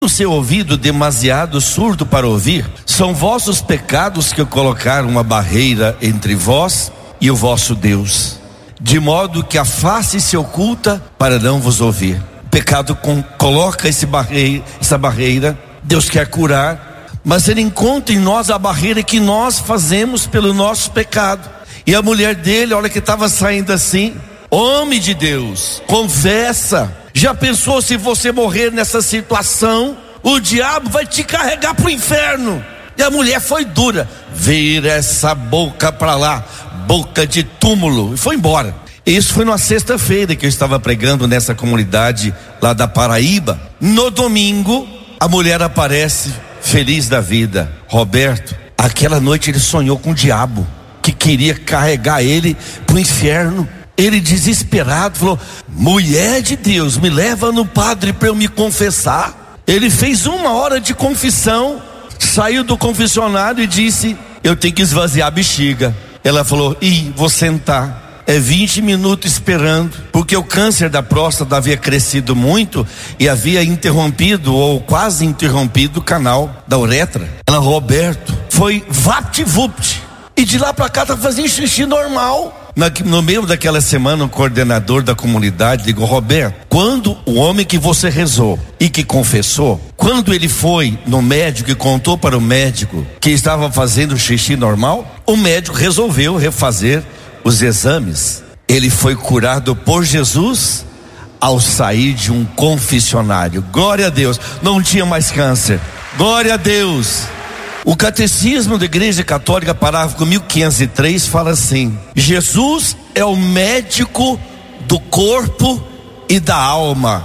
o seu ouvido demasiado surdo para ouvir? São vossos pecados que colocaram uma barreira entre vós e o vosso Deus, de modo que a face se oculta para não vos ouvir. O pecado coloca essa barreira. Deus quer curar, mas Ele encontra em nós a barreira que nós fazemos pelo nosso pecado. E a mulher dele, a hora que estava saindo assim: homem de Deus, confessa. Já pensou se você morrer nessa situação? O diabo vai te carregar para o inferno. E a mulher foi dura: vira essa boca para lá, boca de túmulo, e foi embora. Isso foi numa sexta-feira que eu estava pregando nessa comunidade lá da Paraíba. No domingo, a mulher aparece feliz da vida. Roberto, aquela noite ele sonhou com o diabo, que queria carregar ele para o inferno. Ele, desesperado, falou: mulher de Deus, me leva no padre para eu me confessar. Ele fez 1 hora de confissão, saiu do confessionário e disse: eu tenho que esvaziar a bexiga. Ela falou: vou sentar. É 20 minutos esperando, porque o câncer da próstata havia crescido muito e havia interrompido, ou quase interrompido, o canal da uretra. Ela: Roberto, foi vapt-vupt. E de lá para cá tá fazendo xixi normal. No meio daquela semana, o coordenador da comunidade ligou: Roberto, quando o homem que você rezou e que confessou, quando ele foi no médico e contou para o médico que estava fazendo xixi normal, o médico resolveu refazer os exames. Ele foi curado por Jesus ao sair de um confessionário. Glória a Deus, não tinha mais câncer. Glória a Deus. O Catecismo da Igreja Católica, parágrafo 1503, fala assim: Jesus é o médico do corpo e da alma.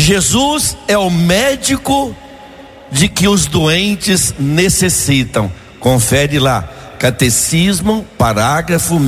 Jesus é o médico de que os doentes necessitam. Confere lá, Catecismo, parágrafo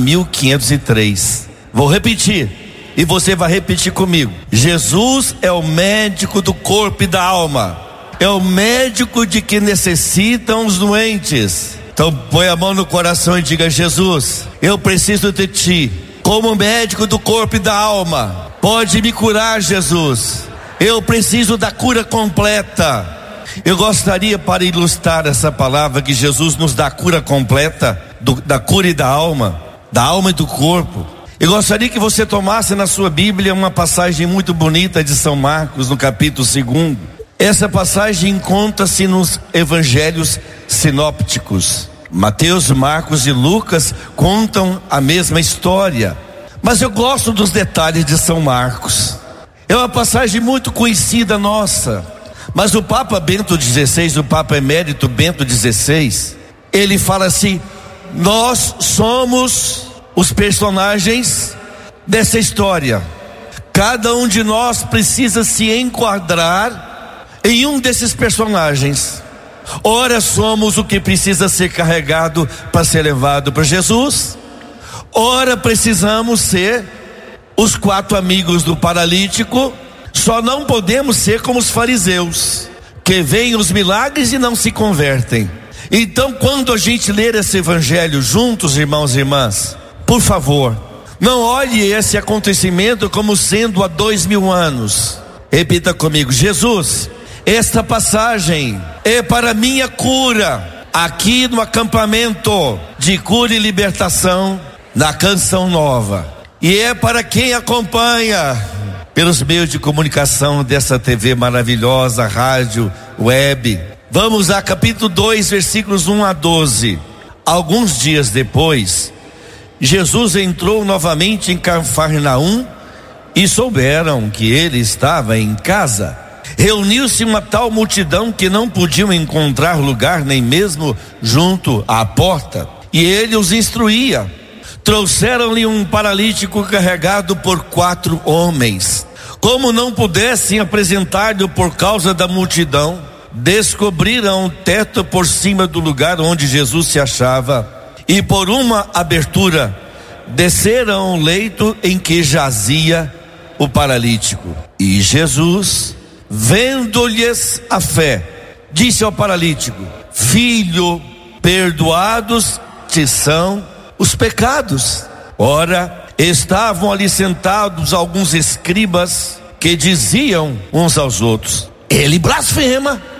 1503. Vou repetir e você vai repetir comigo: Jesus é o médico do corpo e da alma. É o médico de que necessitam os doentes. Então põe a mão no coração e diga: Jesus, eu preciso de Ti como médico do corpo e da alma. Pode me curar, Jesus. Eu preciso da cura completa. Eu gostaria, para ilustrar essa palavra, que Jesus nos dá a cura completa, da cura e da alma e do corpo. Eu gostaria que você tomasse na sua Bíblia uma passagem muito bonita de São Marcos, no capítulo 2. Essa passagem encontra-se nos evangelhos sinópticos. Mateus, Marcos e Lucas contam a mesma história, mas eu gosto dos detalhes de São Marcos. É uma passagem muito conhecida nossa, mas o Papa Bento XVI, o Papa Emérito Bento XVI, ele fala assim: nós somos os personagens dessa história. Cada um de nós precisa se enquadrar em um desses personagens. Ora somos o que precisa ser carregado para ser levado para Jesus, ora precisamos ser os 4 amigos do paralítico. Só não podemos ser como os fariseus, que veem os milagres e não se convertem. Então, quando a gente ler esse evangelho juntos, irmãos e irmãs, por favor, não olhe esse acontecimento como sendo há 2000 anos. Repita comigo: Jesus, esta passagem é para minha cura, aqui no acampamento de cura e libertação na Canção Nova, e é para quem acompanha pelos meios de comunicação dessa TV maravilhosa, rádio, web. Vamos a capítulo 2, versículos 1 a 12. Alguns dias depois, Jesus entrou novamente em Cafarnaum e souberam que ele estava em casa. Reuniu-se uma tal multidão que não podiam encontrar lugar nem mesmo junto à porta, e ele os instruía. Trouxeram-lhe um paralítico carregado por 4 homens. Como não pudessem apresentar-lhe por causa da multidão, descobriram o teto por cima do lugar onde Jesus se achava, e por uma abertura desceram o leito em que jazia o paralítico. E Jesus, vendo-lhes a fé, disse ao paralítico: filho, perdoados te são os pecados. Ora, estavam ali sentados alguns escribas que diziam uns aos outros: ele blasfema.